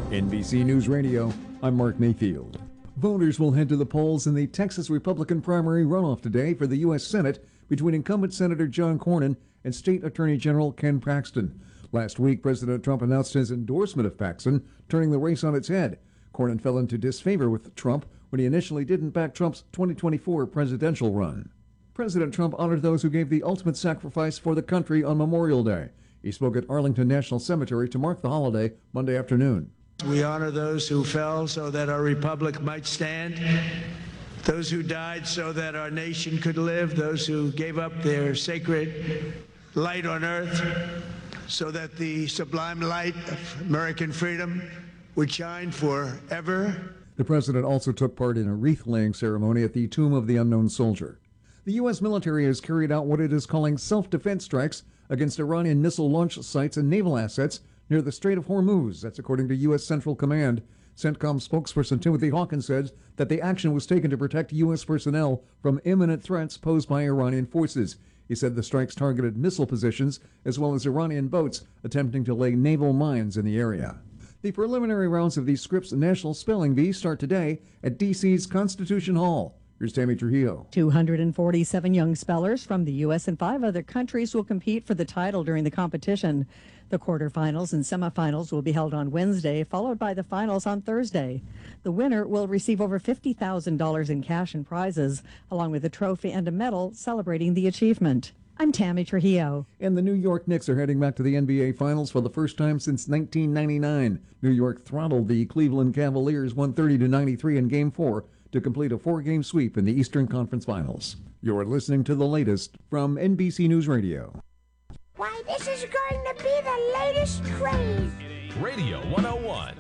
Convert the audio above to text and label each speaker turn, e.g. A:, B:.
A: NBC News Radio, I'm Mark Mayfield. Voters will head to the polls in the Texas Republican primary runoff today for the U.S. Senate between incumbent Senator John Cornyn and State Attorney General Ken Paxton. Last week, President Trump announced his endorsement of Paxton, turning the race on its head. Cornyn fell into disfavor with Trump when he initially didn't back Trump's 2024 presidential run. President Trump honored those who gave the ultimate sacrifice for the country on Memorial Day. He spoke at Arlington National Cemetery to mark the holiday Monday afternoon.
B: We honor those who fell so that our republic might stand, those who died so that our nation could live, those who gave up their sacred light on earth so that the sublime light of American freedom would shine forever.
A: The president also took part in a wreath-laying ceremony at the Tomb of the Unknown Soldier. The U.S. military has carried out what it is calling self-defense strikes against Iranian missile launch sites and naval assets near the Strait of Hormuz. That's according to U.S. Central Command. CENTCOM spokesperson Timothy Hawkins said that the action was taken to protect U.S. personnel from imminent threats posed by Iranian forces. He said the strikes targeted missile positions as well as Iranian boats attempting to lay naval mines in the area. The preliminary rounds of the Scripps National Spelling Bee start today at D.C.'s Constitution Hall. Here's Tammy Trujillo.
C: 247 young spellers from the U.S. and 5 other countries will compete for the title during the competition. The quarterfinals and semifinals will be held on Wednesday, followed by the finals on Thursday. The winner will receive over $50,000 in cash and prizes, along with a trophy and a medal celebrating the achievement. I'm Tammy Trujillo.
A: And the New York Knicks are heading back to the NBA Finals for the first time since 1999. New York throttled the Cleveland Cavaliers 130-93 in Game 4 to complete a 4-game sweep in the Eastern Conference Finals. You're listening to the latest from NBC News Radio.
D: Why, this is going to be the latest craze.
E: Radio 101.